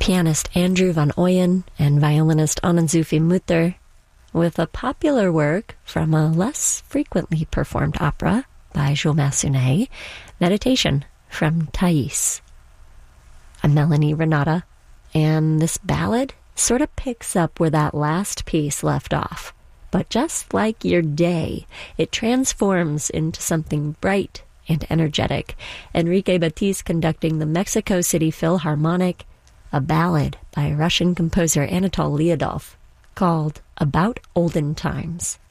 pianist Andrew van Ooyen and violinist Anne-Sophie Mutter, with a popular work from a less frequently performed opera by Jules Massenet, Meditation from Thais. I'm Melanie Renata, and this ballad sort of picks up where that last piece left off. But just like your day, it transforms into something bright and energetic. Enrique Batiste conducting the Mexico City Philharmonic, a ballad by Russian composer Anatol Lyudov called About Olden Times.